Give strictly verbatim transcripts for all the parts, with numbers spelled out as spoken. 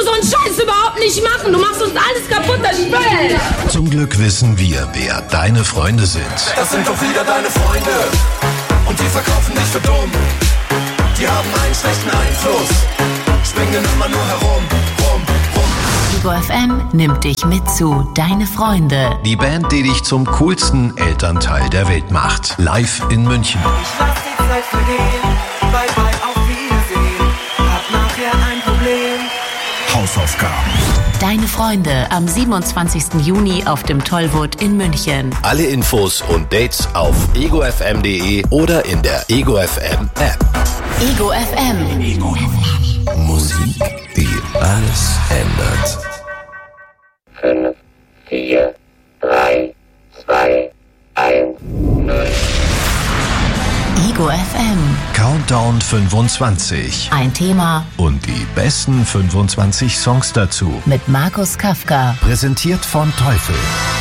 du so einen Scheiß überhaupt nicht machen. Du machst uns alles kaputt, das Spiel. Zum Glück wissen wir, wer deine Freunde sind. Das sind doch wieder deine Freunde. Und die verkaufen dich für dumm. Die haben einen schlechten Einfluss. Springen immer nur herum, rum, rum. Ego F M nimmt dich mit zu Deine Freunde. Die Band, die dich zum coolsten Elternteil der Welt macht. Live in München. Ich lass die Zeit vergehen. Bye bye, auf Wiedersehen. Hab nachher ein Problem. Hausaufgaben. Deine Freunde am siebenundzwanzigsten Juni auf dem Tollwood in München. Alle Infos und Dates auf ego f m punkt d e oder in der Ego F M App. Ego F M. Ego F M. Musik, die alles ändert. fünf, vier, drei, zwei, eins, null. Ego F M. Countdown fünfundzwanzig. Ein Thema Und die besten fünfundzwanzig Songs dazu. mit Markus Kafka. Präsentiert von Teufel.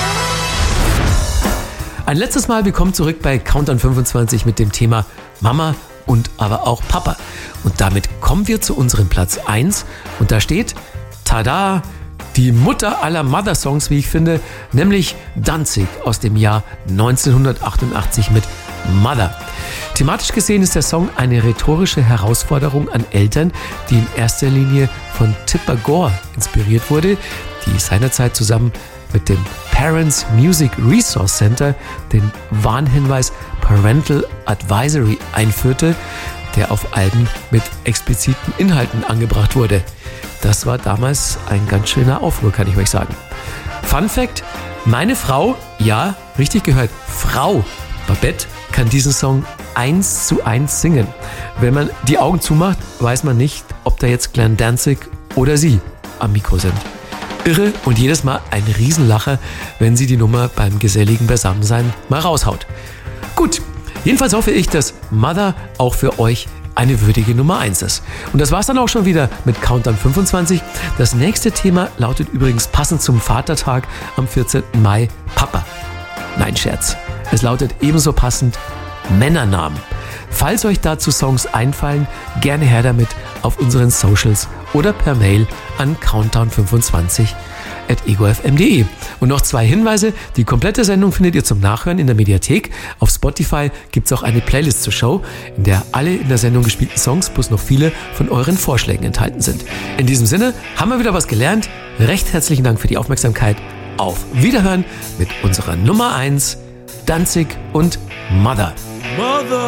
Ein letztes Mal willkommen zurück bei Countdown fünfundzwanzig mit dem Thema Mama und aber auch Papa. Und damit kommen wir zu unserem Platz eins. Und da steht, tada, die Mutter aller Mother-Songs, wie ich finde, nämlich Danzig aus dem Jahr neunzehnhundertachtundachtzig mit Mother. Thematisch gesehen ist der Song eine rhetorische Herausforderung an Eltern, die in erster Linie von Tipper Gore inspiriert wurde, die seinerzeit zusammen mit dem Parents Music Resource Center den Warnhinweis Parental Advisory einführte, der auf Alben mit expliziten Inhalten angebracht wurde. Das war damals ein ganz schöner Aufruhr, kann ich euch sagen. Fun Fact, meine Frau, ja, richtig gehört, Frau Babette kann diesen Song eins zu eins singen. Wenn man die Augen zumacht, weiß man nicht, ob da jetzt Glenn Danzig oder sie am Mikro sind. Irre und jedes Mal ein Riesenlacher, wenn sie die Nummer beim geselligen Beisammensein mal raushaut. Gut, jedenfalls hoffe ich, dass Mother auch für euch eine würdige Nummer eins ist. Und das war's dann auch schon wieder mit Countdown fünfundzwanzig. Das nächste Thema lautet übrigens passend zum Vatertag am vierzehnten Mai Papa. Nein, Scherz. Es lautet ebenso passend Männernamen. Falls euch dazu Songs einfallen, gerne her damit auf unseren Socials oder per Mail an countdown fünfundzwanzig at ego f m punkt d e. Und noch zwei Hinweise, die komplette Sendung findet ihr zum Nachhören in der Mediathek. Auf Spotify gibt es auch eine Playlist zur Show, in der alle in der Sendung gespielten Songs plus noch viele von euren Vorschlägen enthalten sind. In diesem Sinne haben wir wieder was gelernt. Recht herzlichen Dank für die Aufmerksamkeit. Auf Wiederhören mit unserer Nummer eins, Danzig und Mother. Mother.